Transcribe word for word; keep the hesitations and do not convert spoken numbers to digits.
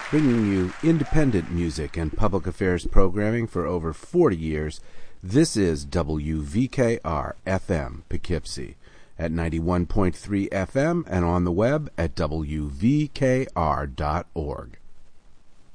Bringing you independent music and public affairs programming for over forty years, this is W V K R F M Poughkeepsie at ninety-one point three F M and on the web at W V K R dot org.